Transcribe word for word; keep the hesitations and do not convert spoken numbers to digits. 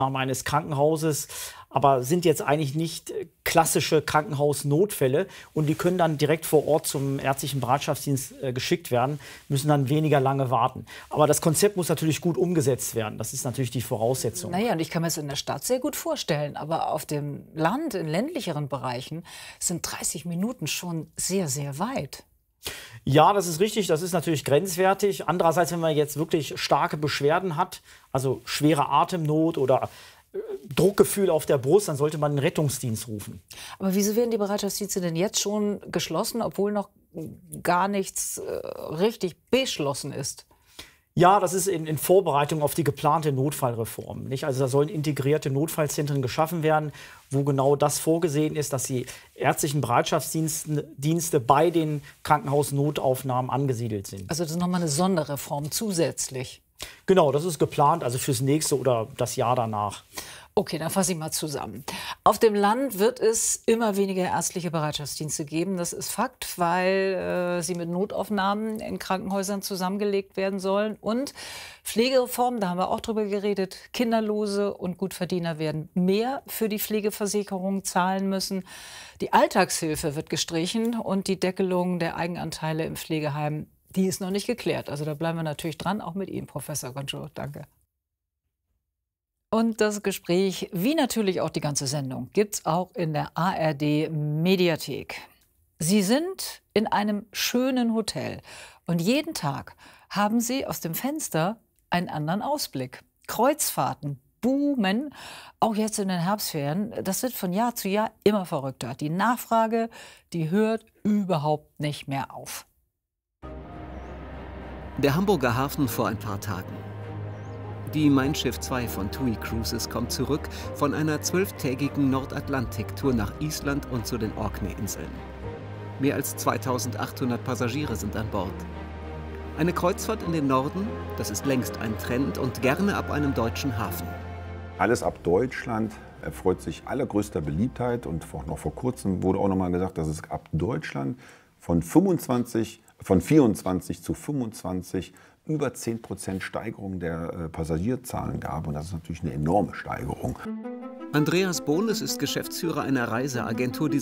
eines Krankenhauses, aber sind jetzt eigentlich nicht klassische Krankenhausnotfälle und die können dann direkt vor Ort zum ärztlichen Bereitschaftsdienst äh, geschickt werden, müssen dann weniger lange warten. Aber das Konzept muss natürlich gut umgesetzt werden. Das ist natürlich die Voraussetzung. Naja, und ich kann mir das in der Stadt sehr gut vorstellen, aber auf dem Land, in ländlicheren Bereichen, sind dreißig Minuten schon sehr, sehr weit. Ja, das ist richtig, das ist natürlich grenzwertig. Andererseits, wenn man jetzt wirklich starke Beschwerden hat, also schwere Atemnot oder äh, Druckgefühl auf der Brust, dann sollte man einen Rettungsdienst rufen. Aber wieso werden die Bereitschaftsdienste denn jetzt schon geschlossen, obwohl noch gar nichts äh, richtig beschlossen ist? Ja, das ist in, in Vorbereitung auf die geplante Notfallreform. Nicht? Also da sollen integrierte Notfallzentren geschaffen werden, wo genau das vorgesehen ist, dass die ärztlichen Bereitschaftsdienste Dienste bei den Krankenhausnotaufnahmen angesiedelt sind. Also das ist nochmal eine Sonderreform zusätzlich. Genau, das ist geplant, also fürs nächste oder das Jahr danach. Okay, dann fasse ich mal zusammen. Auf dem Land wird es immer weniger ärztliche Bereitschaftsdienste geben. Das ist Fakt, weil äh, sie mit Notaufnahmen in Krankenhäusern zusammengelegt werden sollen. Und Pflegereform, da haben wir auch drüber geredet, Kinderlose und Gutverdiener werden mehr für die Pflegeversicherung zahlen müssen. Die Alltagshilfe wird gestrichen und die Deckelung der Eigenanteile im Pflegeheim, die ist noch nicht geklärt. Also da bleiben wir natürlich dran, auch mit Ihnen, Professor Goncho. Danke. Und das Gespräch, wie natürlich auch die ganze Sendung, gibt's auch in der A R D-Mediathek. Sie sind in einem schönen Hotel und jeden Tag haben Sie aus dem Fenster einen anderen Ausblick. Kreuzfahrten boomen, auch jetzt in den Herbstferien. Das wird von Jahr zu Jahr immer verrückter. Die Nachfrage, die hört überhaupt nicht mehr auf. Der Hamburger Hafen vor ein paar Tagen. Die Mein Schiff zwei von TUI Cruises kommt zurück von einer zwölftägigen Nordatlantik-Tour nach Island und zu den Orkney-Inseln. Mehr als zweitausendachthundert Passagiere sind an Bord. Eine Kreuzfahrt in den Norden, das ist längst ein Trend und gerne ab einem deutschen Hafen. Alles ab Deutschland erfreut sich allergrößter Beliebtheit und noch vor kurzem wurde auch noch mal gesagt, dass es ab Deutschland von fünfundzwanzig, von vierundzwanzig zu fünfundzwanzig über zehn Prozent Steigerung der äh, Passagierzahlen gab. Und das ist natürlich eine enorme Steigerung. Andreas Bohnes ist Geschäftsführer einer Reiseagentur, die